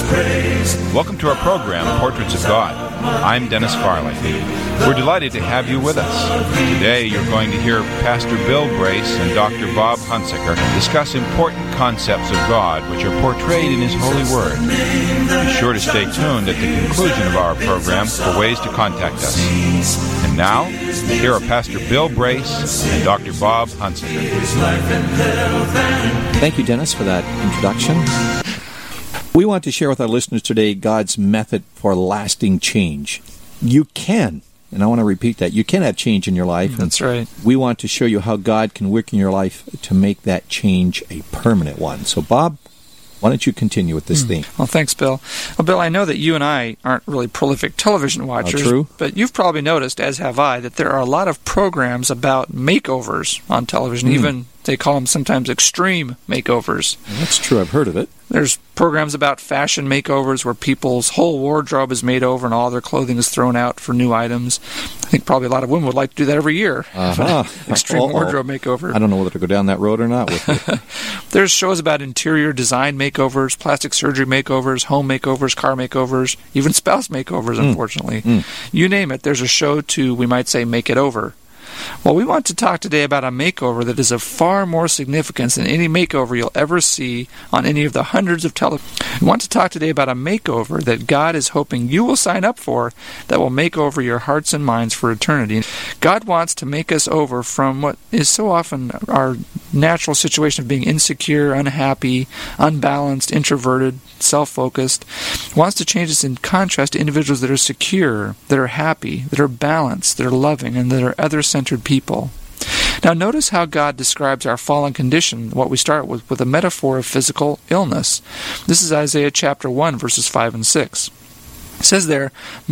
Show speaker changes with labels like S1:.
S1: Welcome to our program, Portraits of God. I'm Dennis Farley. We're delighted to have you with us. Today you're going to hear Pastor Bill Brace and Dr. Bob Hunsaker discuss important concepts of God which are portrayed in His holy Word. Be sure to stay tuned at the conclusion of our program for ways to contact us. And now, here are Pastor Bill Brace and Dr. Bob Hunsaker.
S2: Thank you, Dennis, for that introduction. We want to share with our listeners today God's method for lasting change. You can, and I want to repeat that, you can have change in your life.
S3: That's right.
S2: We want to show you how God can work in your life to make that change a permanent one. So, Bob, why don't you continue with this theme?
S3: Well, thanks, Bill. Well, Bill, I know that you and I aren't really prolific television watchers.
S2: True.
S3: But you've probably noticed, as have I, that there are a lot of programs about makeovers on television. Even they call them sometimes extreme makeovers.
S2: That's true. I've heard of it.
S3: There's programs about fashion makeovers where people's whole wardrobe is made over and all their clothing is thrown out for new items. I think probably a lot of women would like to do that every year. Extreme wardrobe makeover.
S2: I don't know whether to go down that road or not with you.
S3: There's shows about interior design makeovers, plastic surgery makeovers, home makeovers, car makeovers, even spouse makeovers, unfortunately. You name it, there's a show to, we might say, make it over. Well, we want to talk today about a makeover that is of far more significance than any makeover you'll ever see on any of the hundreds of We want to talk today about a makeover that God is hoping you will sign up for that will make over your hearts and minds for eternity. God wants to make us over from what is so often our natural situation of being insecure, unhappy, unbalanced, introverted, self-focused. He wants to change us in contrast to individuals that are secure, that are happy, that are balanced, that are loving, and that are other-centered people. Now notice how God describes our fallen condition, what we start with a metaphor of physical illness. This is Isaiah chapter 1, verses 5 and 6. It says there,